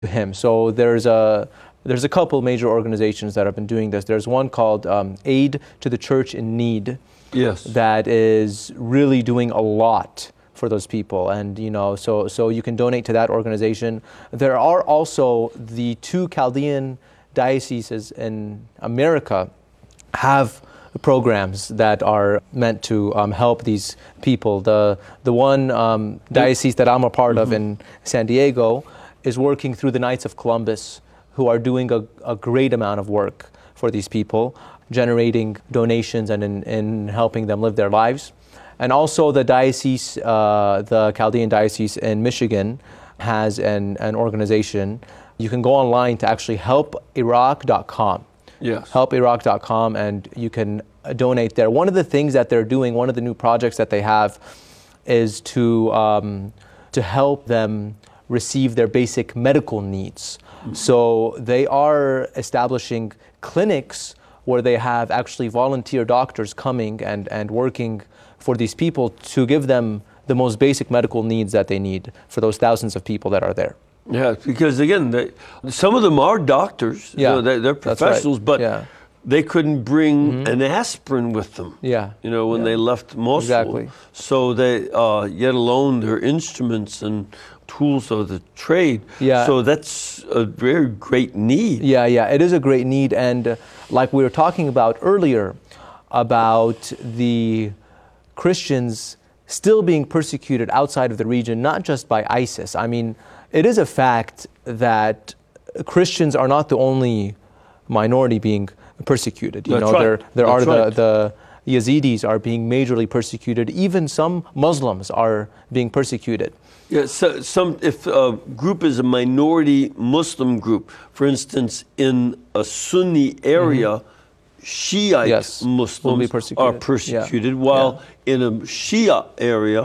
him. So there's a couple major organizations that have been doing this. There's one called Aid to the Church in Need. Yes. That is really doing a lot for those people, and so you can donate to that organization. There are also the 2 Chaldean dioceses in America have programs that are meant to help these people. The one diocese that I'm a part of in San Diego is working through the Knights of Columbus, who are doing a great amount of work for these people, generating donations and in helping them live their lives. And also the diocese, the Chaldean diocese in Michigan has an organization. You can go online to actually helpiraq.com. Yes. Helpiraq.com, and you can donate there. One of the things that they're doing, one of the new projects that they have, is to help them receive their basic medical needs. So they are establishing clinics where they have actually volunteer doctors coming and working for these people to give them the most basic medical needs that they need for those thousands of people that are there. Yeah, because again, some of them are doctors. Yeah, they're professionals, right. but they couldn't bring an aspirin with them. Yeah, when they left Mosul. Exactly. So they, yet alone their instruments and tools of the trade. Yeah. So that's a very great need. Yeah, it is a great need, and like we were talking about earlier, about the Christians still being persecuted outside of the region, not just by ISIS. I mean, it is a fact that Christians are not the only minority being persecuted. There are the Yazidis are being majorly persecuted. Even some Muslims are being persecuted. Yeah, so if a group is a minority Muslim group, for instance, in a Sunni area, Shiite Muslims are persecuted, while in a Shia area,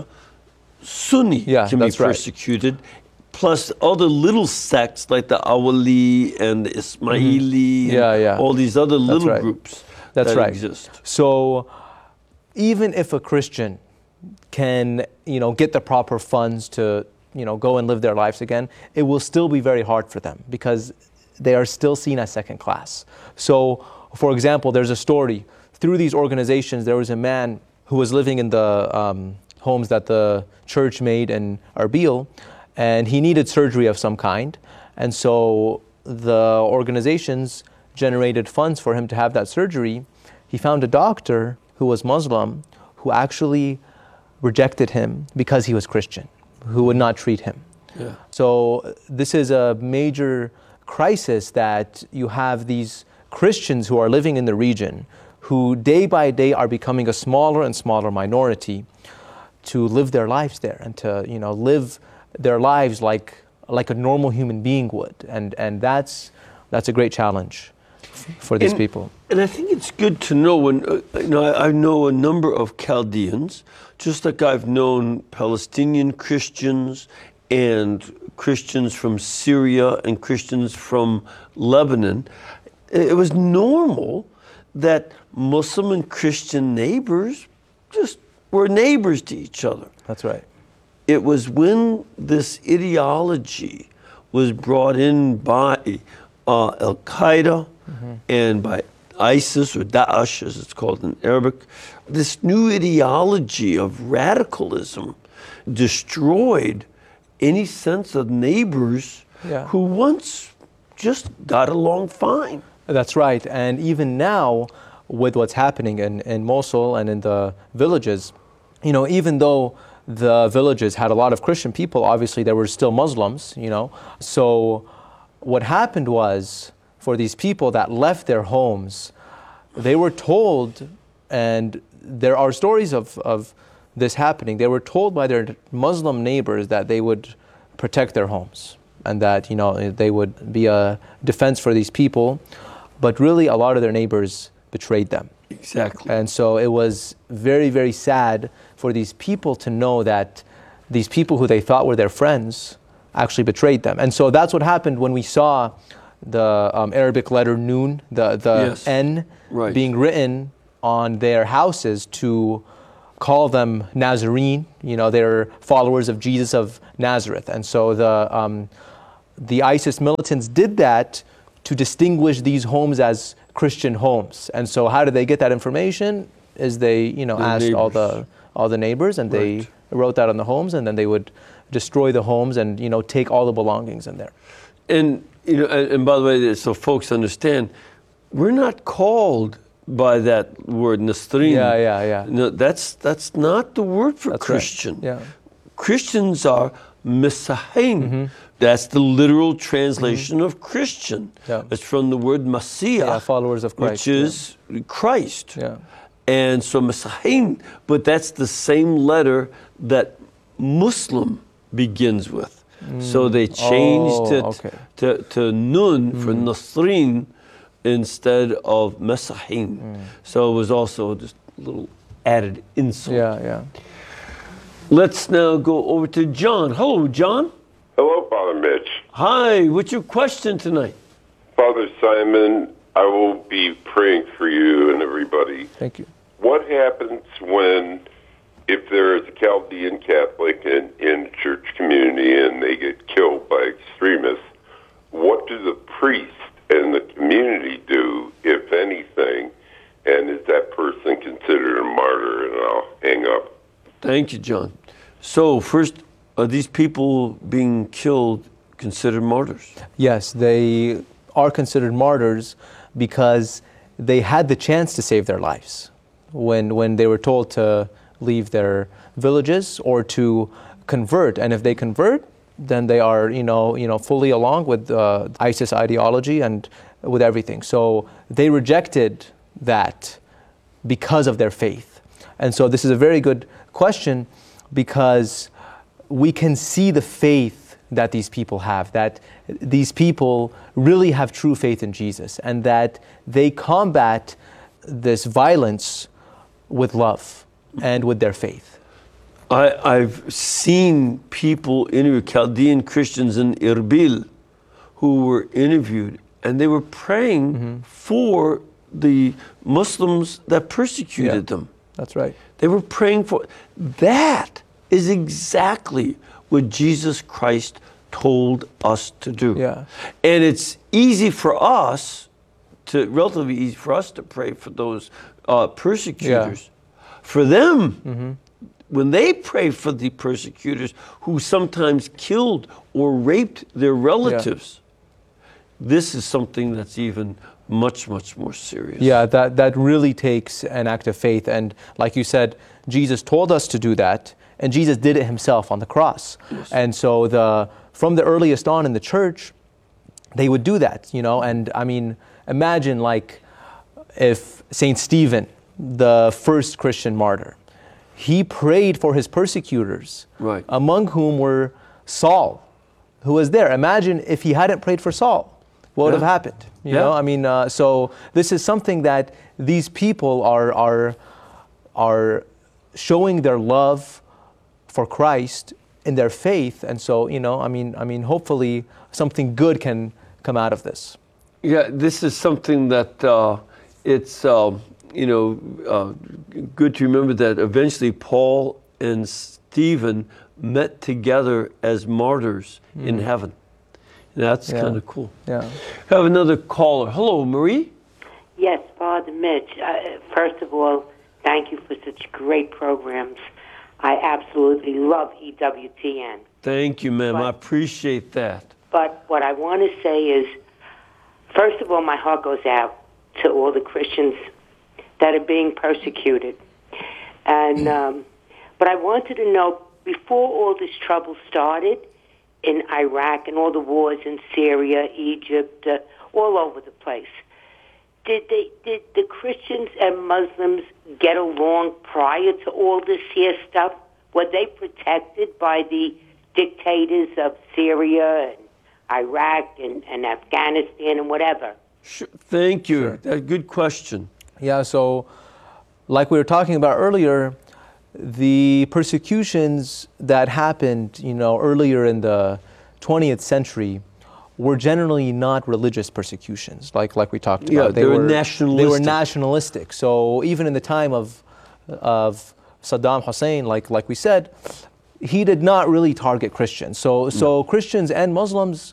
Sunni can be persecuted. Plus other little sects like the Awali and the Ismaili, all these other little groups that exist. So even if a Christian can, get the proper funds to, go and live their lives again, it will still be very hard for them because they are still seen as second class. So, for example, there's a story. Through these organizations, there was a man who was living in the homes that the church made in Erbil, and he needed surgery of some kind. And so the organizations generated funds for him to have that surgery. He found a doctor who was Muslim who actually rejected him because he was Christian, who would not treat him. Yeah. So this is a major crisis that you have these Christians who are living in the region who day by day are becoming a smaller and smaller minority to live their lives there and to, live their lives like a normal human being would, and that's a great challenge for these people. And I think it's good to know when I know a number of Chaldeans, just like I've known Palestinian Christians and Christians from Syria and Christians from Lebanon. It was normal that Muslim and Christian neighbors just were neighbors to each other. That's right. It was when this ideology was brought in by Al-Qaeda and by ISIS, or Daesh as it's called in Arabic, this new ideology of radicalism destroyed any sense of neighbors who once just got along fine. That's right. And even now, with what's happening in Mosul and in the villages, even though the villages had a lot of Christian people, obviously there were still Muslims, So what happened was, for these people that left their homes, they were told, and there are stories of this happening, they were told by their Muslim neighbors that they would protect their homes and that, they would be a defense for these people. But really, a lot of their neighbors betrayed them. Exactly. And so it was very, very sad for these people to know that these people who they thought were their friends actually betrayed them. And so that's what happened when we saw the Arabic letter Nun, the N, being written on their houses to call them Nazarene. They're followers of Jesus of Nazareth. And so the ISIS militants did that to distinguish these homes as Christian homes. And so how did they get that information? Is they, asked neighbors. all the neighbors, and they wrote that on the homes, and then they would destroy the homes and, take all the belongings in there. And, and by the way, so folks understand, we're not called by that word, Nasrin. Yeah. No, that's not the word for Christian. Right. Yeah. Christians are Messihin. That's the literal translation of Christian. Yeah. It's from the word Messiah, followers of Christ, which is Christ. Yeah. And so Messihin, but that's the same letter that Muslim begins with. So they changed it to Nun for Nasrin instead of Messihin. So it was also just a little added insult. Yeah. Let's now go over to John. Hello, John. Hello, Father Mitch. Hi, what's your question tonight? Father Simon, I will be praying for you and everybody. Thank you. What happens if there is a Chaldean Catholic in the church community and they get killed by extremists? What do the priest and the community do, if anything? And is that person considered a martyr? And I'll hang up. Thank you, John. So first, are these people being killed considered martyrs? Yes, they are considered martyrs because they had the chance to save their lives when they were told to leave their villages or to convert. And if they convert, then they are, fully along with ISIS ideology and with everything. So they rejected that because of their faith. And so this is a very good question because we can see the faith that these people have, that these people really have true faith in Jesus, and that they combat this violence with love and with their faith. I've seen people interview Chaldean Christians in Erbil who were interviewed, and they were praying for the Muslims that persecuted them. That's right. They were praying for. That is exactly what Jesus Christ told us to do. Yeah. And it's easy for us relatively easy for us to pray for those persecutors. Yeah. For them, when they pray for the persecutors who sometimes killed or raped their relatives, this is something that's even much, much more serious. Yeah, that really takes an act of faith. And like you said, Jesus told us to do that, and Jesus did it himself on the cross. Yes. And so from the earliest on in the church, they would do that, and I mean, imagine like if Saint Stephen, the first Christian martyr, he prayed for his persecutors, right, among whom were Saul, who was there. Imagine if he hadn't prayed for Saul, what would have happened? You know, I mean, so this is something that these people are showing their love for Christ in their faith, and so I mean, hopefully something good can come out of this. Yeah, this is something that it's good to remember that eventually Paul and Stephen met together as martyrs in heaven. That's kind of cool. Yeah. Have another caller. Hello, Marie. Yes, Father Mitch. First of all, thank you for such great programs. I absolutely love EWTN. Thank you, ma'am. I appreciate that. But what I want to say is, first of all, my heart goes out to all the Christians that are being persecuted. And but I wanted to know, before all this trouble started in Iraq and all the wars in Syria, Egypt, all over the place, did the Christians and Muslims get along prior to all this here stuff? Were they protected by the dictators of Syria and Iraq and Afghanistan and whatever? Sure. Thank you. Sure. That's a good question. Yeah, so like we were talking about earlier, the persecutions that happened, earlier in the 20th century were generally not religious persecutions, like we talked about. Yeah, they were nationalistic. They were nationalistic. So even in the time of Saddam Hussein, like we said, he did not really target Christians. So Christians and Muslims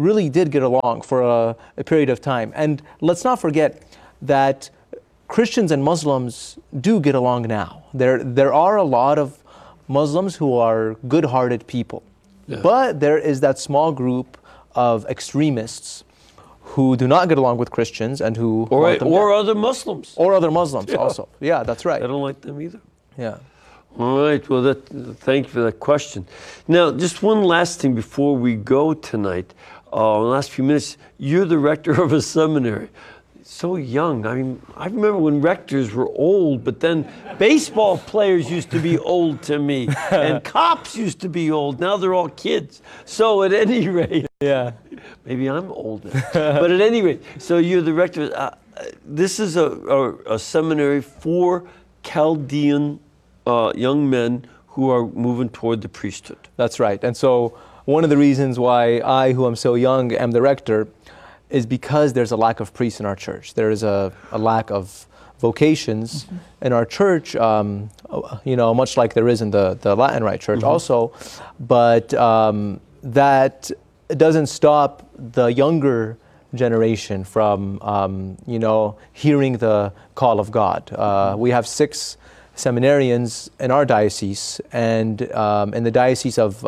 really did get along for a period of time. And let's not forget that Christians and Muslims do get along now. There are a lot of Muslims who are good-hearted people. Yeah. But there is that small group of extremists who do not get along with Christians and who or other Muslims. Or other Muslims also. Yeah, that's right. I don't like them either. Yeah. All right. Well, thank you for that question. Now, just one last thing before we go tonight. In the last few minutes, you're the rector of a seminary. So young. I mean, I remember when rectors were old, but then baseball players used to be old to me, and cops used to be old. Now they're all kids. So at any rate, yeah, maybe I'm old now. But at any rate, so you're the rector. This is a seminary for Chaldean young men who are moving toward the priesthood. That's right. And so one of the reasons why I, who am so young, am the rector is because there's a lack of priests in our church. There is a lack of vocations in our church, much like there is in the Latin Rite Church also. But that doesn't stop the younger generation from, hearing the call of God. We have 6 seminarians in our diocese, and in the diocese of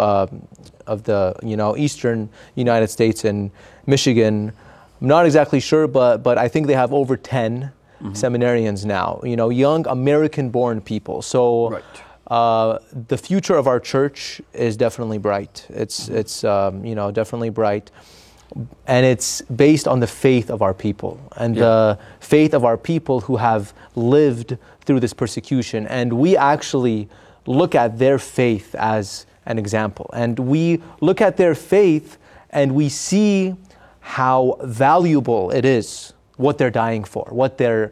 the eastern United States in Michigan, I'm not exactly sure, but I think they have over 10 seminarians now, young American-born people. So the future of our church is definitely bright. It's definitely bright. And it's based on the faith of our people and the faith of our people who have lived through this persecution. And we actually look at their faith as an example. And we look at their faith and we see how valuable it is, what they're dying for, what they're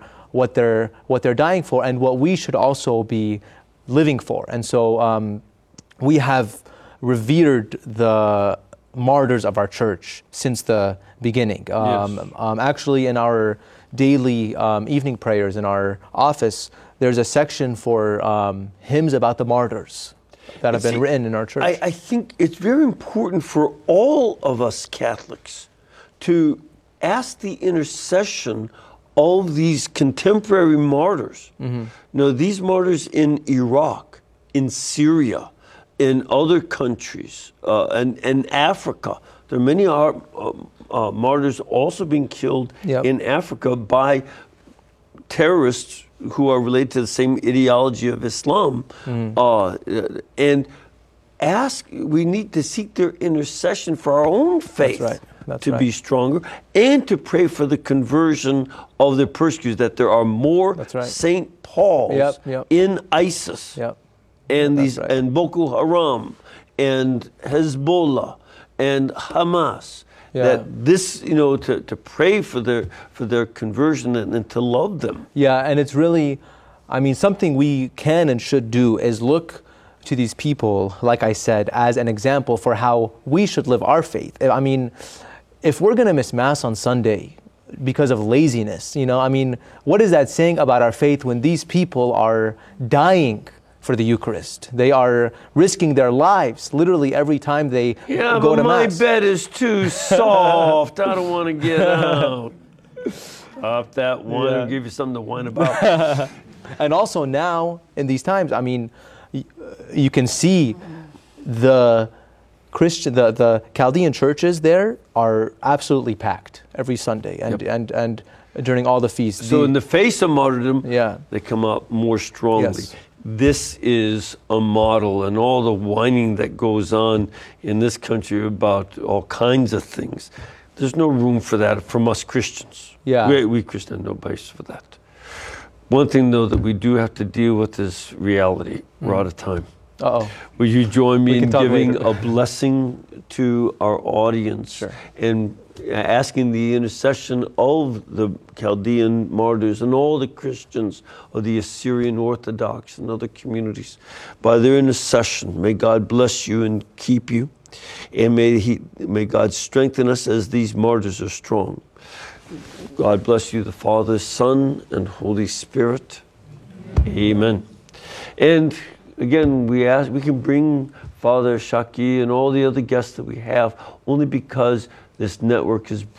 dying for, and what we should also be living for. And so we have revered the martyrs of our church since the beginning. Actually, in our daily evening prayers in our office, there's a section for hymns about the martyrs that have been written in our church. I think it's very important for all of us Catholics to ask the intercession of these contemporary martyrs. These martyrs in Iraq, in Syria, in other countries, and Africa. There are many martyrs also being killed in Africa by terrorists who are related to the same ideology of Islam. And we need to seek their intercession for our own faith. To be stronger, and to pray for the conversion of the persecutors, that there are more St. Pauls in ISIS and Boko Haram and Hezbollah and Hamas. That this, to pray for their conversion and to love them. Yeah, and it's really, something we can and should do is look to these people, like I said, as an example for how we should live our faith. If we're going to miss Mass on Sunday because of laziness, what is that saying about our faith when these people are dying for the Eucharist? They are risking their lives literally every time they go to Mass. My bed is too soft. I don't want to get out. Stop that one and give you something to whine about. And also now, in these times, you can see the Chaldean churches there are absolutely packed every Sunday and during all the feasts. So in the face of martyrdom, they come out more strongly. Yes. This is a model, and all the whining that goes on in this country about all kinds of things. There's no room for that from us Christians. We Christians have no basis for that. One thing, though, that we do have to deal with is reality. We're out of time. Will you join me in giving a blessing to our audience and asking the intercession of the Chaldean martyrs and all the Christians of the Assyrian Orthodox and other communities? By their intercession, may God bless you and keep you, and may God strengthen us as these martyrs are strong. God bless you, the Father, Son, and Holy Spirit. Amen. And again, we can bring Father Shaki and all the other guests that we have only because This network is